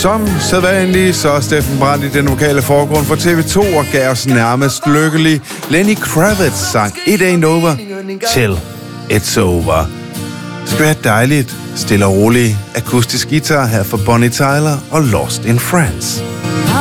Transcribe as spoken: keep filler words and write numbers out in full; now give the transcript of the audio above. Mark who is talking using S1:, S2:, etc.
S1: Som sædvanligt, så er Steffen Brandt i den lokale forgrund for T V to og gav os nærmest lykkelig. Lenny Kravitz sang It Ain't Over Till It's Over. Det skal være dejligt, stille og roligt akustisk guitar her for Bonnie Tyler og Lost in France.